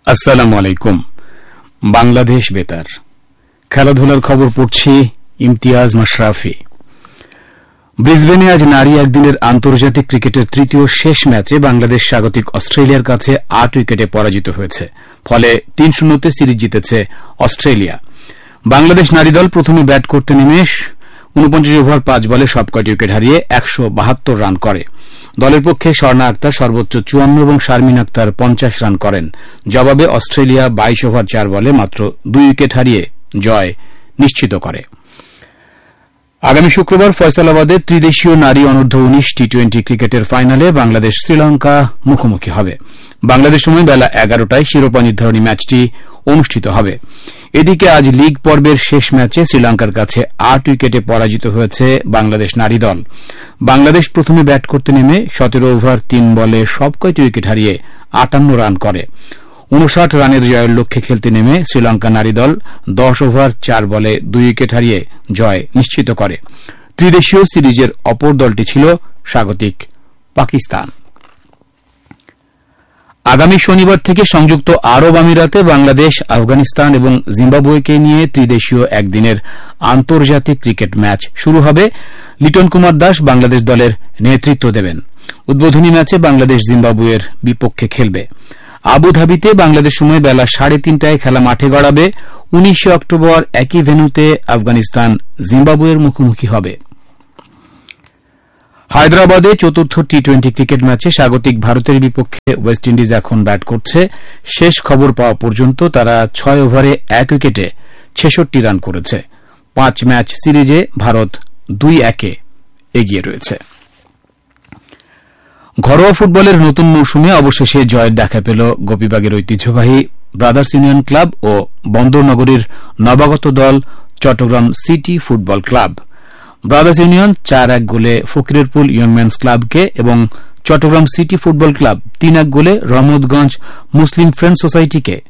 আসসালামু আলাইকুম। বাংলাদেশ বেতার খেলাধুলার খবর পড়ছি ইমতিয়াজ মাশরাফি। ব্রিসবেনে আজ নারী একদিনের আন্তর্জাতিক ক্রিকেটের তৃতীয় শেষ ম্যাচে বাংলাদেশ স্বাগতিক অস্ট্রেলিয়ার কাছে ৮ উইকেটে পরাজিত হয়েছে। ফলে ৩-০ সিরিজ জিতেছে অস্ট্রেলিয়া। বাংলাদেশ নারী দল প্রথমে ব্যাট করতে নেমে ৪৯ ওভার ৫ বলে সবকটি উইকেট হারিয়ে ১৭২ রান করে। দলের পক্ষে স্বর্ণা আক্তার সর্বোচ্চ ৫৪ এবং শারমিন আক্তার ৫০ রান করেন। জবাবে অস্ট্রেলিয়া ২২ ওভার ৪ বলে মাত্র ২ উইকেট হারিয়ে জয় নিশ্চিত করে। আগামী শুক্রবার ফয়সালাবাদে ত্রিদেশীয় নারী অনূর্ধ্ব ১৯ টি-২০ ক্রিকেটের ফাইনালে বাংলাদেশ শ্রীলঙ্কা মুখোমুখি হবে। বাংলাদেশ সময় বেলা ১১টায় শিরোপা নির্ধারণী ম্যাচটি অনুষ্ঠিত হবে। এদিকে আজ লিগ পর্বের শেষ ম্যাচে শ্রীলঙ্কার কাছে ৮ উইকেটে পরাজিত হয়েছে বাংলাদেশ নারী দল। বাংলাদেশ প্রথমে ব্যাট করতে নেমে ১৭ ওভার ৩ বলে সবকটি উইকেট হারিয়ে ৫৮ রান করে। ৫৯ রানের জয়ের লক্ষ্যে খেলতে নেমে শ্রীলঙ্কা নারী দল ১০ ওভার ৪ বলে ২ উইকেট হারিয়ে জয় নিশ্চিত করে। ত্রিদেশীয় সিরিজের অপর দলটি ছিল স্বাগতিক পাকিস্তান। আগামী শনিবার থেকে সংযুক্ত আরব আমিরাতে বাংলাদেশ, আফগানিস্তান এবং জিম্বাবুয়েকে নিয়ে ত্রিদেশীয় একদিনের আন্তর্জাতিক ক্রিকেট ম্যাচ শুরু হবে। লিটন কুমার দাস বাংলাদেশ দলের নেতৃত্ব দেবেন। উদ্বোধনী ম্যাচে বাংলাদেশ জিম্বাবুয়ের বিপক্ষে খেলবে। আবুধাবিতে বাংলাদেশ সময় বেলা ৩:৩০টায় খেলা মাঠে গড়াবে। ১৯ অক্টোবর একই ভেন্যুতে আফগানিস্তান জিম্বাবুয়ের মুখোমুখি হবে। হায়দ্রাবাদে চতুর্থ টি-২০ ক্রিকেট ম্যাচে স্বাগতিক ভারতের বিপক্ষে ওয়েস্ট ইন্ডিজ এখন ব্যাট করছে। শেষ খবর পাওয়া পর্যন্ত তারা ৬ ওভারে ১ উইকেটে ৬৬ রান করেছে। ৫ ম্যাচ সিরিজে ভারত ২-১ এগিয়ে রয়েছে। ঘরোয়া ফুটবলের নতুন মৌসুমে অবশেষে জয়ের দেখা পেল গোপীবাগের ঐতিহ্যবাহী ব্রাদার্স ইউনিয়ন ক্লাব ও বন্দরনগরীর নবাগত দল Chittagong city football club. Brothers union ৪-১ গোলে ফকিরেরপুল ইয়ংম্যানস ক্লাবকে এবং চট্টগ্রাম সিটি ফুটবল ক্লাব ৩-১ গোলে রহমতগঞ্জ মুসলিম ফ্রেন্ডস সোসাইটিকে